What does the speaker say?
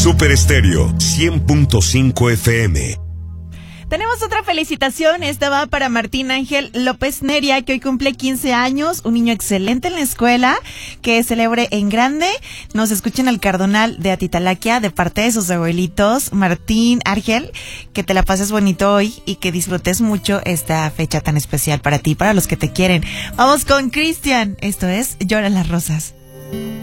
Super Estéreo 100.5 FM. Tenemos otra felicitación, esta va para Martín Ángel López Neria, que hoy cumple 15 años, un niño excelente en la escuela, que celebre en grande. Nos escucha en el Cardonal de Atitalaquia, de parte de sus abuelitos. Martín Ángel, que te la pases bonito hoy y que disfrutes mucho esta fecha tan especial para ti y para los que te quieren. Vamos con Cristian, esto es Lloran las Rosas.